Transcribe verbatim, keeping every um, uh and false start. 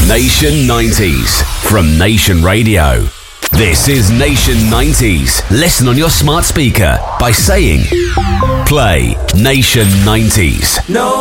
Nation nineties from Nation Radio. This is Nation nineties. Listen on your smart speaker by saying, play Nation nineties. No.